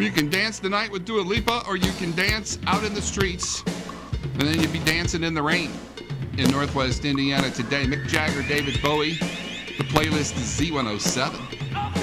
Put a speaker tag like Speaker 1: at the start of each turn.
Speaker 1: You can dance the night with Dua Lipa, or you can dance out in the streets, and then you'd be dancing in the rain in Northwest Indiana today. Mick Jagger, David Bowie. The playlist is Z107.